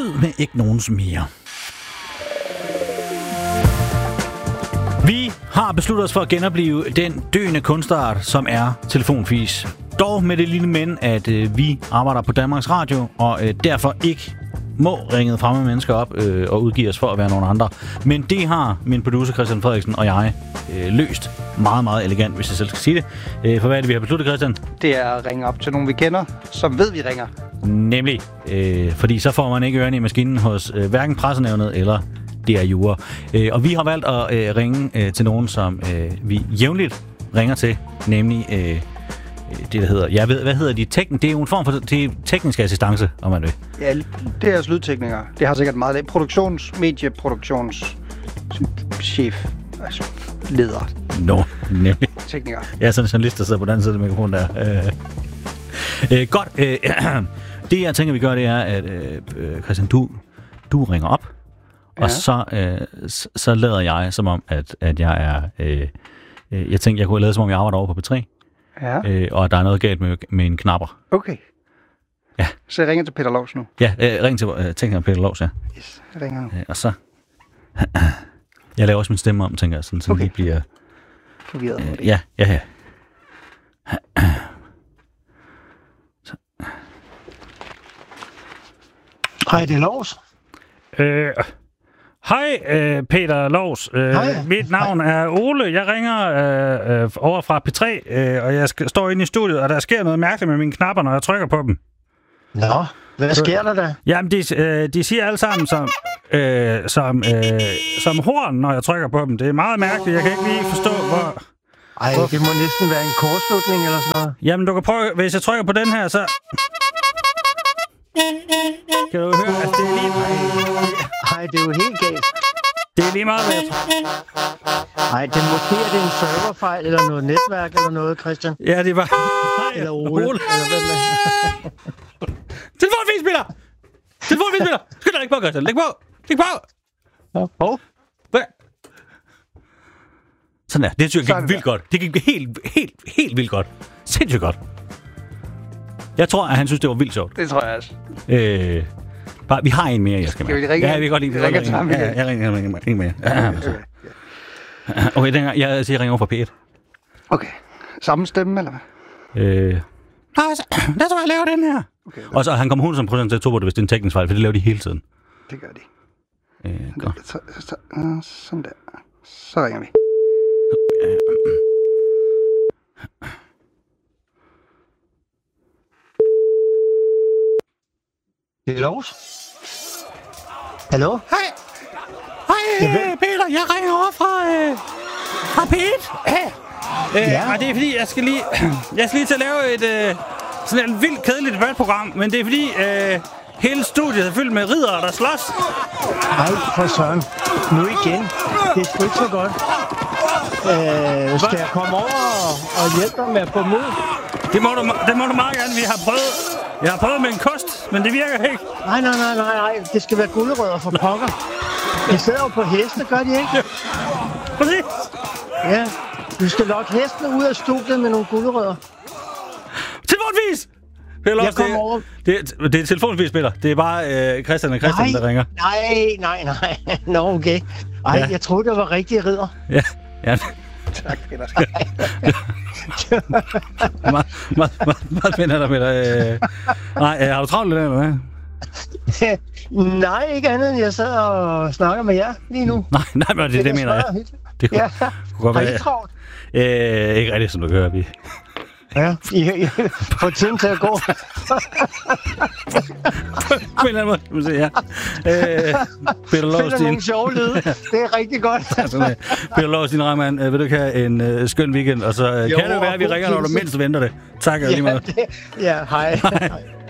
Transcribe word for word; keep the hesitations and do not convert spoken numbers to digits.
Ud med ikke nogens mere. Vi har besluttet os for at genopleve den døende kunstart, som er telefonfis. Dog med det lille men, at øh, vi arbejder på Danmarks Radio, og øh, derfor ikke må ringe fremme mennesker op øh, og udgive os for at være nogle andre. Men det har min producer Christian Frederiksen og jeg øh, løst meget, meget elegant, hvis jeg selv skal sige det. Øh, for hvad er det, vi har besluttet, Christian? Det er at ringe op til nogen, vi kender, som ved, vi ringer. Nemlig. Øh, fordi så får man ikke ørerne i maskinen hos øh, hverken pressenævnet eller D R Jura. Øh, og vi har valgt at øh, ringe øh, til nogen, som øh, vi jævnligt ringer til, nemlig øh, det, der hedder... Jeg ved, hvad hedder de? Tekn- det er jo en form for det teknisk assistance, om man vil. Ja, det er lydteknikere. Det har sikkert meget lidt. Produktions, medieproduktions chef, altså leder. Nå, nemlig. Teknikere. Jeg er sådan en journalist, der sidder på den anden side af mikrofonen der. Øh, øh, godt. Øh, det, jeg tænker, vi gør, det er, at øh, Christian, du, du ringer op, ja. Og så, øh, så, så lader jeg, som om, at, at jeg er... Øh, øh, jeg tænker, jeg kunne lade, som om jeg arbejder over på P tre. Ja. Øh, og at der er noget galt med, med en knapper. Okay. Ja. Så jeg ringer til Peter Lovs nu. Ja, øh, ring til øh, tænker Peter Lovs, ja. Yes, jeg ringer nu. Øh, og så... jeg laver også min stemme om, tænker jeg, sådan, så okay. Vi bliver... Forvirret. Øh, ja, ja, ja. Så. Hej, det er Lovs. Øh, hej, øh, Peter Lovs. Øh, Hej. Mit navn Hej. er Ole. Jeg ringer øh, øh, over fra P tre, øh, og jeg skal, står inde i studiet, og der sker noget mærkeligt med mine knapper, når jeg trykker på dem. Nå, hvad sker der da? Jamen, de, øh, de siger alle sammen som, øh, som, øh, som horn, når jeg trykker på dem. Det er meget mærkeligt. Jeg kan ikke lige forstå, hvor... Ej, hvor... det må næsten være en kortslutning eller sådan noget. Jamen, du kan prøve... Hvis jeg trykker på den her, så... Kan du høre? Altså, det er lige... Ej, det er jo helt galt. Det er lige meget, hvad jeg tror. Ej, det måske er det en serverfejl eller noget netværk eller noget, Christian. Ja, det var... Nej, eller Ole. Ole. Eller hvad med? Telefonfis, Peter! Telefonfis, Peter! Skynd dig, læg på, Christian. Læg på! Læg på! Hov. Hvad? Sådan der. Det synes jeg gik vildt godt. Det gik helt, helt, helt vildt godt. Sindssygt godt. Jeg tror, at han synes, det var vildt sjovt. Det tror jeg også. Øh, bare, vi har en mere, jeg skal med. Skal vi ringe? Ja, vi kan godt lide. Vi ringer til ham igen. Ja, jeg ringer, ringer, ringer, ringer med. Ja, okay, okay den, jeg, jeg siger, ringer over fra P et. Okay. Samme stemme, eller hvad? Øh... Nej, så, lad os lave den her. Okay, okay. Og så han kommer hun som procent til to på det, hvis det er en teknisk fejl, for det laver de hele tiden. Det gør de. Øh, godt. Så, så, sådan der. Så ringer vi. Det er Lovs. Hallo? Hej. Hej, øh, Peter. Jeg ringer over fra, øh, fra P et. Øh, ja. Og det er fordi, jeg skal lige, jeg skal lige til at lave et øh, sådan et vildt kedeligt debatprogram, men det er fordi, øh, hele studiet er fyldt med riddere, der slås. Ej, for søren. Nu igen. Det er sgu ikke så godt. Øh, skal jeg komme over og, og hjælpe dig med at få mod? Det må, du, det må du meget gerne. Vi har prøvet, jeg har prøvet med en kost, men det virker ikke. Nej, nej, nej, nej, nej. Det skal være gulerødder for pokker. De sidder jo på heste, gør de ikke? Ja. Præcis. Ja. Du skal lokke hestene ud af studiet med nogle gulerødder. Telefonvis! Peter, jeg kommer det, over. Det, det, det er telefonvis, Peter. Det er bare øh, Christian og Christian, nej, der ringer. Nej, nej, nej. Nå, okay. Ej, ja. Jeg troede, det var rigtige ridder. Ja, ja. Tak, Peter. meget, meget, meget, meget spændende der, Peter. Øh, nej, øh, har du travlt eller hvad? Nej, ikke andet end jeg sidder og snakker med jer lige nu. Nej, nej, men det, det, det mener jeg. Det kunne, ja. kunne godt har være. I travlt? Øh, ikke rigtigt, som du hører, vi. Ja, I, I får tiden til at gå. På en eller anden måde, kan man sige, ja. Øh, Peter Lovs, finder nogle sjove lyde. Det er rigtig godt. Altså, Peter Lovs, din rejmand, øh, vil du ikke have en uh, skøn weekend? Og så uh, jo, kan det være, at vi ringer, når du mindst venter det. Tak, og lige meget. Ja, det, ja, hej. hej.